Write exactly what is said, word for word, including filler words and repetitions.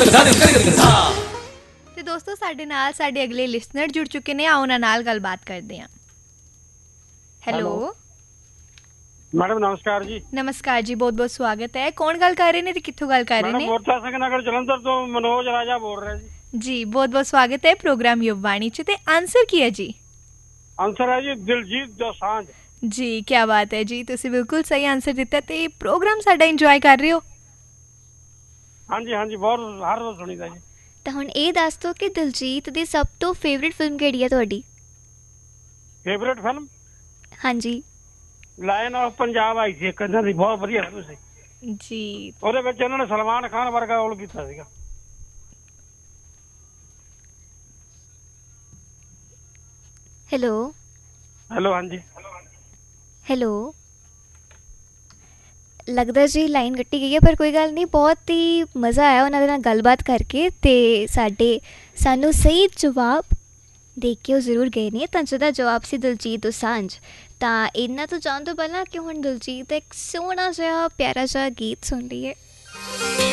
ਤੇ ਦੋਸਤੋ ਸਾਡੇ ਨਾਲ ਸਾਡੇ ਅਗਲੇ ਲਿਸਨਰ ਜੁੜ ਚੁੱਕੇ ਨੇ, ਆ ਉਹਨਾਂ ਨਾਲ ਗੱਲਬਾਤ ਕਰਦੇ ਹਾਂ। ਹੈਲੋ ਮੈਡਮ ਨਮਸਕਾਰ ਜੀ। ਨਮਸਕਾਰ ਜੀ, ਬਹੁਤ ਬਹੁਤ ਸਵਾਗਤ ਹੈ। ਕੌਣ ਗੱਲ ਕਰ ਰਹੇ ਨੇ ਤੇ ਕਿੱਥੋਂ ਗੱਲ ਕਰ ਰਹੇ ਨੇ? ਮੋਰਚਾ ਸਿੰਘ ਨਗਰ ਜਲੰਧਰ ਤੋਂ ਮਨੋਜ ਰਾਜਾ ਬੋਲ ਰਿਹਾ ਜੀ। ਜੀ ਬਹੁਤ ਬਹੁਤ ਸਵਾਗਤ ਹੈ ਪ੍ਰੋਗਰਾਮ ਯੁਵਵਾਣੀ ਚ। ਤੇ ਆਨਸਰ ਕੀ ਹੈ ਜੀ? ਆਨਸਰ ਹੈ ਜੀ ਦਿਲਜੀਤ ਦੋਸਾਂਝ। ਜੀ ਕੀ ਬਾਤ ਹੈ ਜੀ, ਤੁਸੀਂ ਬਿਲਕੁਲ ਸਹੀ ਆਨਸਰ ਦਿੱਤਾ। ਤੇ ਪ੍ਰੋਗਰਾਮ ਸਾਡਾ ਇੰਜੋਏ ਕਰ ਰਹੇ ਹੋ? ਹਾਂਜੀ ਹਾਂਜੀ, ਬਹੁਤ ਹਰ ਰੋਜ਼ ਸੁਣੀਦਾ ਜੀ। ਤਾਂ ਹੁਣ ਇਹ ਦੱਸ ਦਿਓ ਕਿ ਦਿਲਜੀਤ ਦੀ ਸਭ ਤੋਂ ਫੇਵਰੇਟ ਫਿਲਮ ਕਿਹੜੀ ਹੈ ਤੁਹਾਡੀ? ਫੇਵਰੇਟ ਫਿਲਮ ਹਾਂਜੀ, ਲਾਇਨ ਆਫ ਪੰਜਾਬ ਆਈ ਸੀ ਇੱਕ, ਇਹਨਾਂ ਦੀ ਬਹੁਤ ਵਧੀਆ ਫਿਲਮ ਸੀ ਜੀ। ਉਹਦੇ ਵਿੱਚ ਇਹਨਾਂ ਨੇ ਸਲਮਾਨ ਖਾਨ ਵਰਗਾ ਰੋਲ ਕੀਤਾ ਸੀਗਾ। ਹੈਲੋ ਹੈਲੋ ਹਾਂਜੀ ਹੈਲੋ ਲੱਗਦਾ ਜੀ ਲਾਈਨ ਕੱਟੀ ਗਈ ਹੈ, ਪਰ ਕੋਈ ਗੱਲ ਨਹੀਂ, ਬਹੁਤ ਹੀ ਮਜ਼ਾ ਆਇਆ ਉਹਨਾਂ ਦੇ ਨਾਲ ਗੱਲਬਾਤ ਕਰਕੇ। ਅਤੇ ਸਾਡੇ ਸਾਨੂੰ ਸਹੀ ਜਵਾਬ ਦੇਖ ਕੇ ਉਹ ਜ਼ਰੂਰ ਗਏ ਨੇ, ਤਾਂ ਜਿਹਦਾ ਜਵਾਬ ਸੀ ਦਿਲਜੀਤ ਦੋਸਾਂਝ। ਤਾਂ ਇਹਨਾਂ ਤੋਂ ਜਾਣ ਤੋਂ ਪਹਿਲਾਂ ਕਿ ਹੁਣ ਦਿਲਜੀਤ ਦਾ ਇੱਕ ਸੋਹਣਾ ਜਿਹਾ ਪਿਆਰਾ ਜਿਹਾ ਗੀਤ ਸੁਣ ਲਈਏ।